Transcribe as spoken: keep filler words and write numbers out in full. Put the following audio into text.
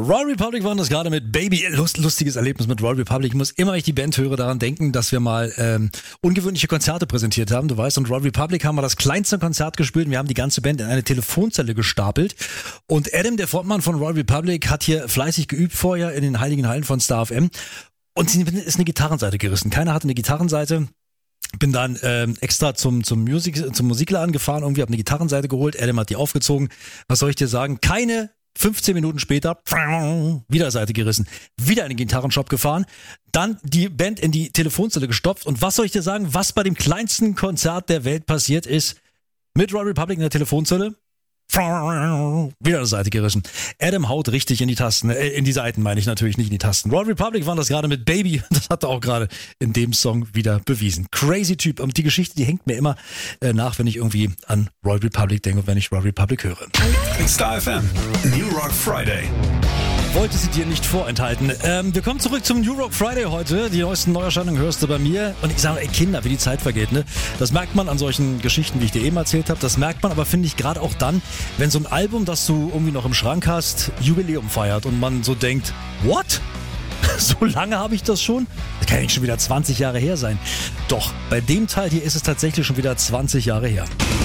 Royal Republic waren das gerade mit Baby. Lust, lustiges Erlebnis mit Royal Republic. Ich muss immer, wenn ich die Band höre, daran denken, dass wir mal ähm, ungewöhnliche Konzerte präsentiert haben. Du weißt, und Royal Republic haben wir das kleinste Konzert gespielt. Und wir haben die ganze Band in eine Telefonzelle gestapelt. Und Adam, der Frontmann von Royal Republic, hat hier fleißig geübt vorher in den Heiligen Hallen von Star F M. Und ist eine Gitarrenseite gerissen. Keiner hatte eine Gitarrenseite. Bin dann ähm, extra zum zum Musik zum Musikladen gefahren, irgendwie habe eine Gitarrenseite geholt. Adam hat die aufgezogen. Was soll ich dir sagen? Keine fünfzehn Minuten später wieder Seite gerissen, wieder in den Gitarrenshop gefahren, dann die Band in die Telefonzelle gestopft. Und was soll ich dir sagen? Was bei dem kleinsten Konzert der Welt passiert ist? Mit Royal Republic in der Telefonzelle. Wieder eine Seite gerissen. Adam haut richtig in die Tasten, äh, in die Seiten meine ich natürlich, nicht in die Tasten. Royal Republic waren das gerade mit Baby, das hat er auch gerade in dem Song wieder bewiesen. Crazy Typ. Und die Geschichte, die hängt mir immer äh, nach, wenn ich irgendwie an Royal Republic denke und wenn ich Royal Republic höre. Star F M, New Rock Friday. Wollte sie dir nicht vorenthalten. Ähm, wir kommen zurück zum New Rock Friday heute. Die neuesten Neuerscheinungen hörst du bei mir. Und ich sage, ey Kinder, wie die Zeit vergeht, ne? Das merkt man an solchen Geschichten, wie ich dir eben erzählt habe. Das merkt man aber, finde ich, gerade auch dann, wenn so ein Album, das du irgendwie noch im Schrank hast, Jubiläum feiert und man so denkt, what? So lange habe ich das schon? Das kann ja nicht schon wieder zwanzig Jahre her sein. Doch, bei dem Teil hier ist es tatsächlich schon wieder zwanzig Jahre her.